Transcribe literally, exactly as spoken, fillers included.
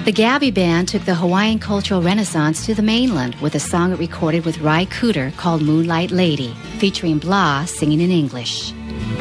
The Gabby Band took the Hawaiian cultural renaissance to the mainland with a song it recorded with Ry Cooder called Moonlight Lady, featuring Blah singing in English.